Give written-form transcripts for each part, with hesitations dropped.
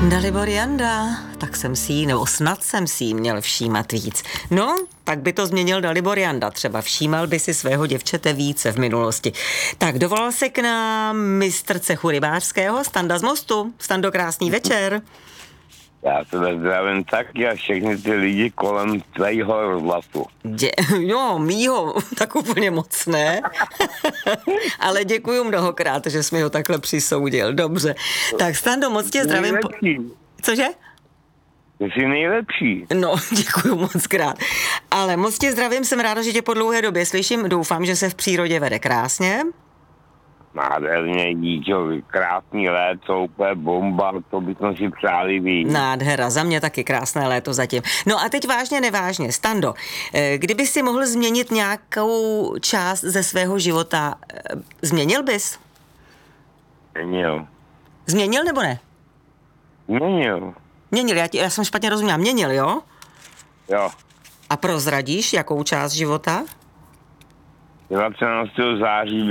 Dalibor Janda, tak jsem si jí, nebo snad jsem si jí měl všímat víc. No, tak by to změnil Dalibor Janda, třeba všímal by si svého děvčete více v minulosti. Tak dovolal se k nám mistr cechu rybářského, Standa z Mostu. Stando, krásný večer. Já tebe zdravím taky a všechny ty lidi kolem tvého rozhlasu. Jo, mýho, tak úplně moc ne. Ale děkuju mnohokrát, že jsi mi ho takhle přisoudil. Dobře. Tak Stando, moc tě zdravím. Cože? Ty jsi nejlepší. No, děkuju moc krát. Ale moc tě zdravím, jsem ráda, že tě po dlouhé době slyším. Doufám, že se v přírodě vede krásně. Nádherně, díčo, krásný léto, úplně bomba, to bychom si přáli víc. Nádhera, za mě taky krásné léto zatím. No a teď vážně nevážně, Stando, kdyby si mohl změnit nějakou část ze svého života, změnil bys? Měnil. Změnil nebo ne? Měnil. Měnil, já jsem špatně rozuměla, měnil, jo? Jo. A prozradíš, jakou část života? 19. září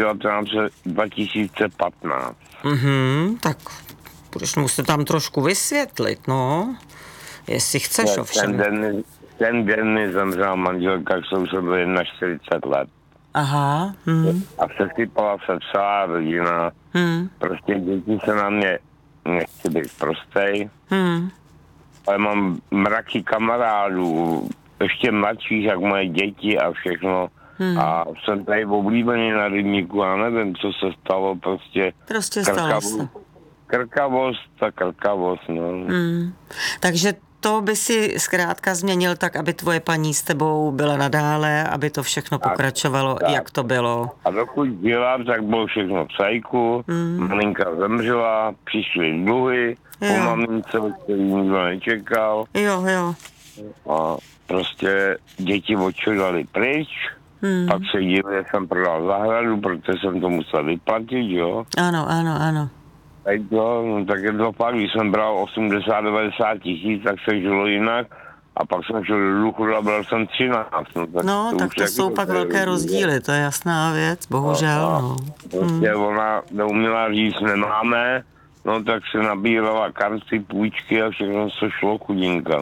2015. Tak budeš muset tam trošku vysvětlit, no. Jestli chceš ovšem. Ten den mi zemřela manželka, jsou sebe 41 let. Aha. A sesypala se celá rodina. Prostě děti se na mě nechci být prostej. Ale mám mraky kamarádů, ještě mladších, jak moje děti a všechno. A jsem tady oblíbený na rybníku a nevím, co se stalo, prostě stalo se. Krkavost, no. Takže to by si zkrátka změnil tak, aby tvoje paní s tebou byla nadále, aby to všechno pokračovalo, tak, jak to bylo. A dokud byla, tak bylo všechno v cajku, maminka zemřela, přišly dluhy, po mamince, který nikdo nečekal. Jo. A prostě děti odčudaly pryč. Pak se díval, že jsem prodal zahradu, protože jsem to musel vyplatit, jo. Ano. Tak je to fakt, když jsem bral 80-90 tisíc, tak se žilo jinak. A pak jsem šel do důchodu a bral jsem 13. Tak to jsou pak velké rozdíly, to je jasná věc, bohužel. Prostě ona neuměla říct, nemáme, no tak se nabírala karty, půjčky a všechno se šlo chudinka.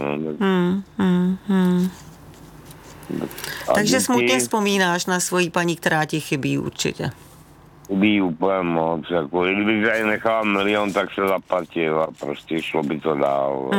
Takže smutně vzpomínáš na svoji paní, která ti chybí určitě. Chybí úplně moc. Jako, kdyby tady nechala 1 milion, tak se zaplatil a prostě šlo by to dál.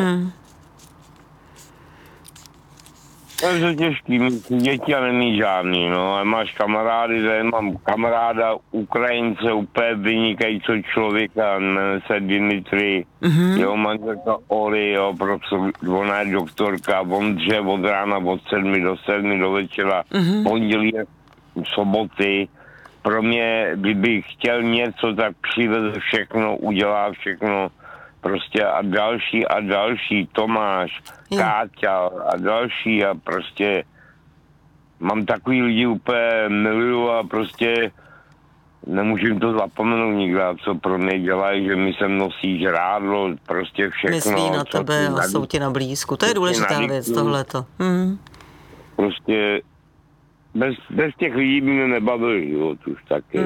To je těžký, mít děti a není žádný, no. A máš kamarády, tady mám kamaráda Ukrajince, úplně vynikajícího člověka, jmenuje se Dimitri, jeho manželka Oli, jo, protože ona je doktorka, on dře od rána od 7 do 7 do večera, pondělí, soboty. Pro mě, kdybych chtěl něco, tak přiveze všechno, udělá všechno. Prostě a další, Tomáš, Káťa a další a prostě mám takový lidi úplně miluju a prostě nemůžu jim to zapomenout nikdy, co pro mě dělají, že mi sem nosí žrádlo, prostě všechno. Myslí na tebe a jsou ti na blízku, to je důležitá věc, tohleto. Prostě bez těch lidí by mě nebavil život už taky.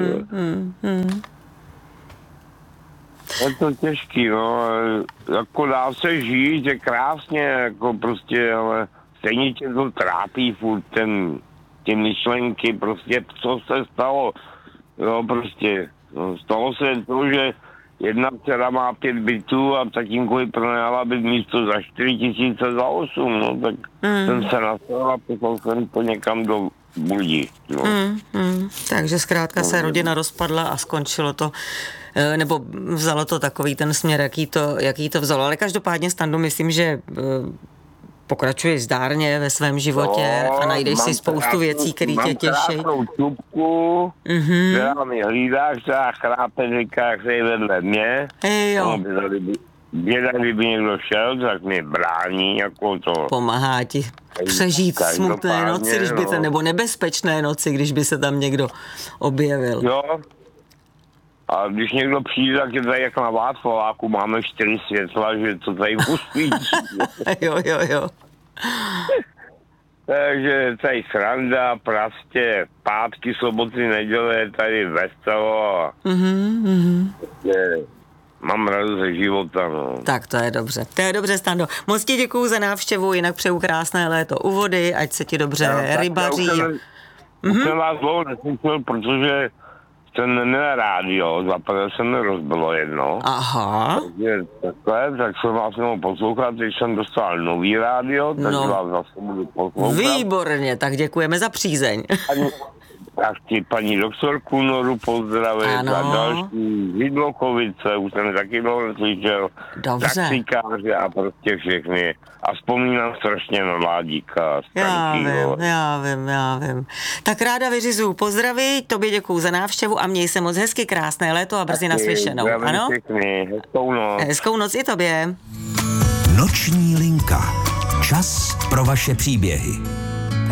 Je to těžký, no, jako dá se žít, je krásně, jako prostě, ale stejně tě to trápí furt ty myšlenky, prostě, co se stalo, jo, prostě, no, stalo se to, že jedna dcera má 5 bytů a tatínkovi pronajala byt místo za 4 000 za 8, no, tak jsem se nastal a poslal jsem to někam do Budí, no. Takže zkrátka se rodina rozpadla a skončilo to, nebo vzalo to takový ten směr, jaký to vzalo. Ale každopádně, Stando, myslím, že pokračuješ zdárně ve svém životě a najdeš si spoustu věcí, které tě těší. Mám krásnou čupku, která mi hlídá, která chrápe, říká, jak je vedle mě. Jo. Běda, kdyby někdo šel, tak mě brání, jako to. Pomáhá ti přežít smutné noci, když by nebo nebezpečné noci, když by se tam někdo objevil. Jo. A když někdo přijde, tak je tady jak na Václaváku, máme 4 světla, že to tady usvítí. Jo. Takže tady sranda, prostě pátky, soboty, neděle, tady veselo. mám radost ze života, no. Tak to je dobře. To je dobře, Stando. Moc ti děkuju za návštěvu, jinak přeju krásné léto u vody, ať se ti dobře rybaří. Už jsem vás dlouho neslyšel, protože ten rádio, zaprvé se mi rozbilo jedno. Aha. Tak jsem vás nemohl poslouchat, teď jsem dostal nový rádio, takže vás zase budu poslouchat. Výborně, tak děkujeme za přízeň. Já chci paní doktorku Noru pozdravit a další Hydlokovice, už jsem taky dlouho neslyšel. Dobře. Taxikáře a prostě všechny. A vzpomínám strašně na Mládíka. Já vím. Tak ráda vyřizuju pozdraví, tobě děkuju za návštěvu a měj se moc hezky, krásné léto a brzy naslyšenou. Ano? Všechny. Hezkou noc. Hezkou noc i tobě. Noční linka. Čas pro vaše příběhy.